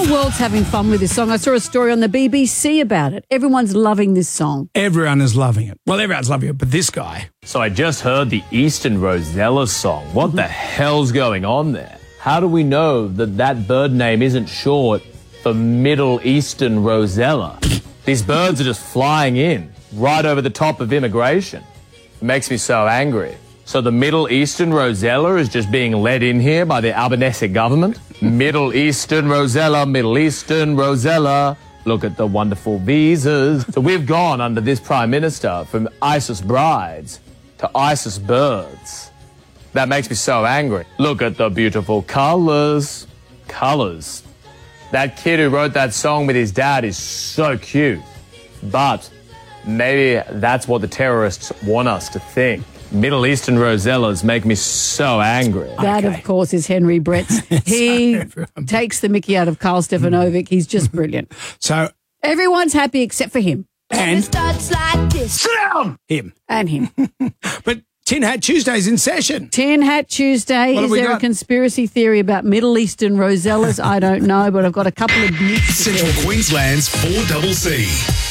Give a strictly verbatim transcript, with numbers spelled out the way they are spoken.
whole world's having fun with this song. I saw a story on the B B C about it. Everyone's loving this song. Everyone is loving it. Well, everyone's loving it, but this guy. So I just heard the Eastern Rosella song. What the hell's going on there? How do we know that that bird name isn't short for Middle Eastern Rosella? These birds are just flying in right over the top of immigration. It makes me so angry. So the Middle Eastern Rosella is just being led in here by the Albanese government? Middle Eastern Rosella, Middle Eastern Rosella. Look at the wonderful visas. So we've gone under this Prime Minister from ISIS brides to ISIS birds. That makes me so angry. Look at the beautiful colours. Colours. That kid who wrote that song with his dad is so cute. But maybe that's what the terrorists want us to think. Middle Eastern Rosellas make me so angry. That, okay. Of course, is Henry Bretts. He takes the mickey out of Karl Stefanovic. He's just brilliant. So everyone's happy except for him. And starts like this. Sit down! Him. And him. But Tin Hat Tuesday's in session. Tin Hat Tuesday. What Is have we there got? a conspiracy theory about Middle Eastern Rosellas? I don't know, but I've got a couple of bits. Central Queensland's four C C.